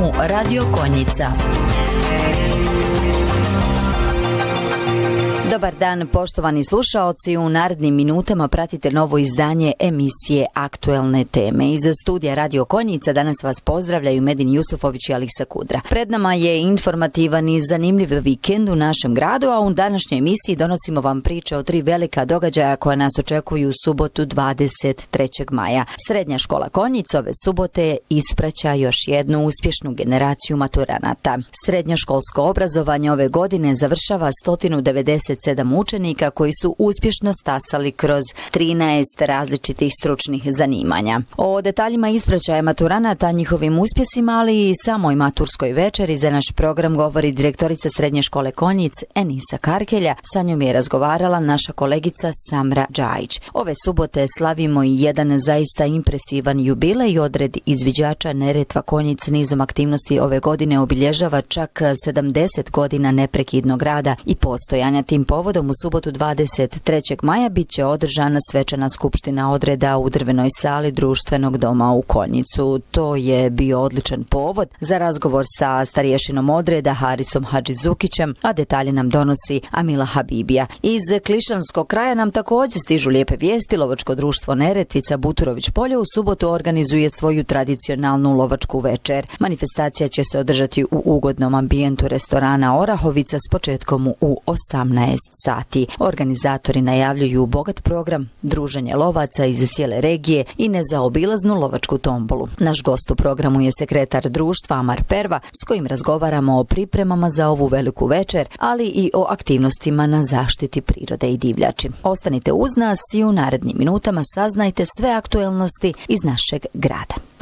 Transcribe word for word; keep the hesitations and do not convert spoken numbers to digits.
programu Radio Konjica. Dobar dan, poštovani slušaoci. U narednim minutama pratite novo izdanje emisije Aktuelne teme. Iz studija Radio Konjica danas vas pozdravljaju Medin Jusufović i Alisa Kudra. Pred nama je informativan i zanimljiv vikend u našem gradu, a u današnjoj emisiji donosimo vam priče o tri velika događaja koja nas očekuju u subotu dvadeset trećeg maja. Srednja škola Konjica ove subote ispraća još jednu uspješnu generaciju maturanata. Srednjoškolsko obrazovanje ove godine završava sto devedeset sedam učenika koji su uspješno stasali kroz trinaest različitih stručnih zanimanja. O detaljima ispraćaja maturanata, njihovim uspjesima, ali i samoj maturskoj večeri za naš program govori direktorica Srednje škole Konjic Enisa Karkelja. Sa njom je razgovarala naša kolegica Samra Džajić. Ove subote slavimo i jedan zaista impresivan jubilej. Odred izviđača Neretva Konjic nizom aktivnosti ove godine obilježava čak sedamdeset godina neprekidnog rada i postojanja. Tim povodom u subotu dvadeset trećeg maja bit će održana svečana skupština odreda u drvenoj sali Društvenog doma u Konjicu. To je bio odličan povod za razgovor sa starješinom odreda Harisom Hadžizukićem, a detalje nam donosi Amila Habibija. Iz Klišanskog kraja nam također stižu lijepe vijesti. Lovačko društvo Neretvica Buturović polje u subotu organizuje svoju tradicionalnu lovačku večer. Manifestacija će se održati u ugodnom ambijentu restorana Orahovica s početkom u osamnaest sati. Organizatori najavljuju bogat program, druženje lovaca iz cijele regije i nezaobilaznu lovačku tombolu. Naš gost u programu je sekretar društva Amar Perva, s kojim razgovaramo o pripremama za ovu veliku večer, ali i o aktivnostima na zaštiti prirode i divljači. Ostanite uz nas i u narednim minutama saznajte sve aktuelnosti iz našeg grada.